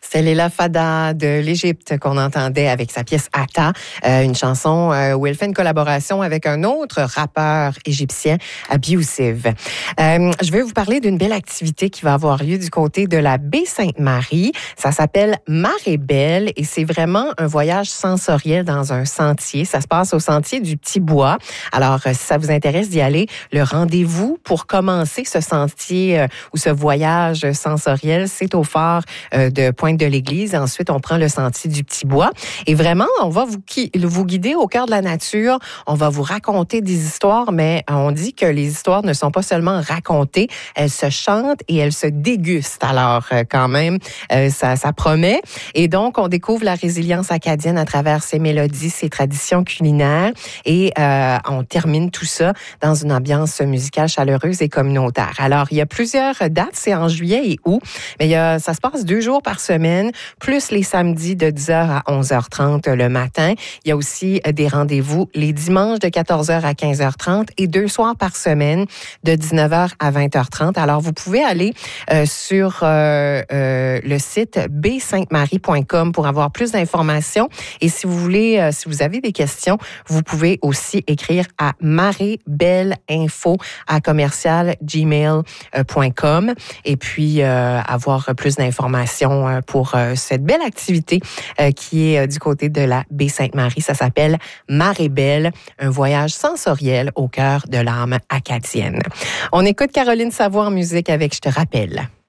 C'est Léla Fada de l'Égypte qu'on entendait avec sa pièce Ata, une chanson où elle fait une collaboration avec un autre rappeur égyptien, Abusive. Je vais vous parler d'une belle activité qui va avoir lieu du côté de la baie Sainte-Marie. Ça s'appelle Marée Belle et c'est vraiment un voyage sensoriel dans un sentier. Ça se passe au sentier du Petit Bois. Alors, si ça vous intéresse d'y aller, le rendez-vous pour commencer ce sentier ou ce voyage sensoriel, c'est au phare de Pointe-de-l'Église. Ensuite, on prend le sentier du Petit Bois. Et vraiment, on va vous guider au cœur de la nature. On va vous raconter des histoires, mais on dit que les histoires ne sont pas seulement racontées, elles se chantent et elles se dégustent. Alors, quand même, ça promet. Et donc, on découvre la résilience acadienne à travers ses mélodies, ses traditions culinaires. Et on termine tout ça dans une ambiance musicale chaleureuse et communautaire. Alors, il y a plusieurs dates, c'est en juillet et août, mais ça se passe 2 jours par semaine, plus les samedis de 10h à 11h30 le matin. Il y a aussi des rendez-vous les dimanches de 14h à 15h30 et 2 soirs par semaine de 19h à 20h30. Alors, vous pouvez aller sur le site bsaintemarie.com pour avoir plus d'informations. Et si vous voulez, si vous avez des questions, vous pouvez aussi écrire à maréebelle@gmail.com et puis avoir plus d'informations pour cette belle activité qui est du côté de la baie Sainte-Marie. Ça s'appelle Marée Belle, un voyage sensoriel au cœur de l'âme acadienne. On écoute Caroline Savoie en musique avec Je te rappelle.